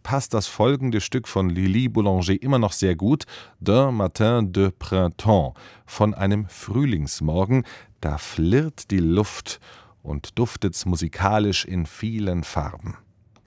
passt das folgende Stück von Lili Boulanger immer noch sehr gut, D'un matin de printemps, von einem Frühlingsmorgen, da flirrt die Luft und duftet's musikalisch in vielen Farben.